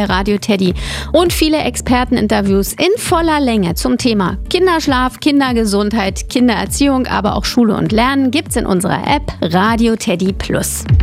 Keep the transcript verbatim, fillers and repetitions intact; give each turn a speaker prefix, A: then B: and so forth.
A: bei Radio Teddy. Und viele Experteninterviews in voller Länge zum Thema Kinderschlaf, Kindergesundheit, Kindererziehung, aber auch Schule und Lernen gibt's in unserer App Radio Teddy Plus.